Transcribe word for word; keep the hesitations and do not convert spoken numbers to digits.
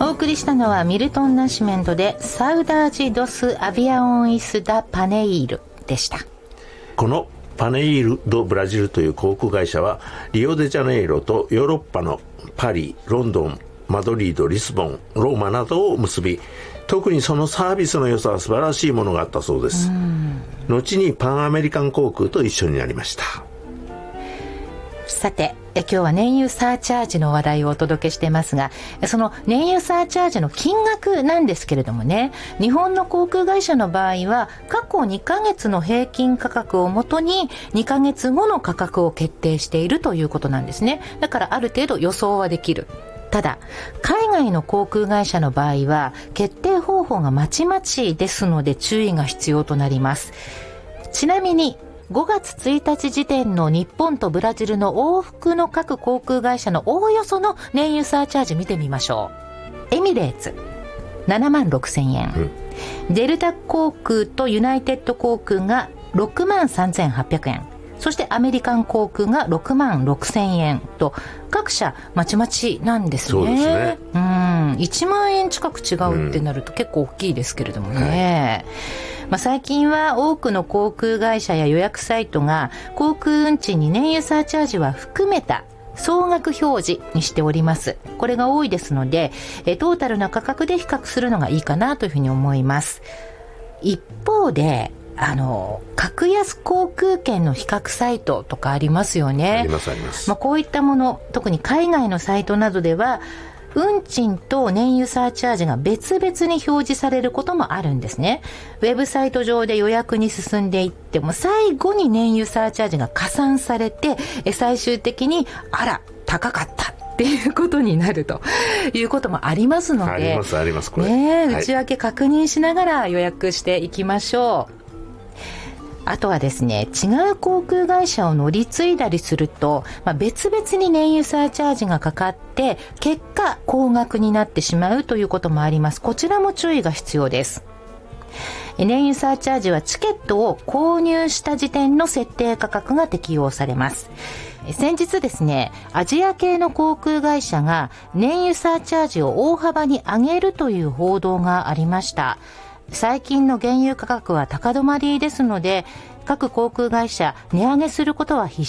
お送りしたのはミルトン・ナシメントでサウダージ・ドス・アビアオン・イス・ダ・パネイールでした。 このパネイール・ド・ブラジルという航空会社はリオデジャネイロとヨーロッパのパリ、ロンドン、マドリード、リスボン、ローマなどを結び、特にそのサービスの良さは素晴らしいものがあったそうです。後にパンアメリカン航空と一緒になりました。 さて、え今日は燃油サーチャージの話題をお届けしてますが、その燃油サーチャージの金額なんですけれどもね、日本の航空会社の場合は過去にかげつの平均価格をもとににかげつごの価格を決定しているということなんですね。だからある程度予想はできる。ただ海外の航空会社の場合は決定方法がまちまちですので注意が必要となります。ちなみにごがつついたち時点の日本とブラジルの往復の各航空会社のおおよその燃油サーチャージ見てみましょう。エミレーツななまんろくせんえん、うん、デルタ航空とユナイテッド航空がろくまんさんぜんはっぴゃくえん、そしてアメリカン航空がろくまんろくせんえんと各社まちまちなんですね。 そうですね。 うん、いちまんえん近く違うってなると結構大きいですけれどもね、はい。まあ、最近は多くの航空会社や予約サイトが航空運賃に燃油サーチャージは含めた総額表示にしております。これが多いですのでえトータルな価格で比較するのがいいかなというふうに思います。一方であの格安航空券の比較サイトとかありますよね。 ありますあります、 まあ、こういったもの、特に海外のサイトなどでは運賃と燃油サーチャージが別々に表示されることもあるんですね。ウェブサイト上で予約に進んでいっても最後に燃油サーチャージが加算されて最終的にあら高かったっていうことになるということもありますので、 ありますありますこれ、 ね、 はい、 内訳確認しながら予約していきましょう。あとはですね、違う航空会社を乗り継いだりすると、まあ、別々に燃油サーチャージがかかって結果高額になってしまうということもあります。こちらも注意が必要です。燃油サーチャージはチケットを購入した時点の設定価格が適用されます。先日ですね、アジア系の航空会社が燃油サーチャージを大幅に上げるという報道がありました。最近の原油価格は高止まりですので各航空会社値上げすることは必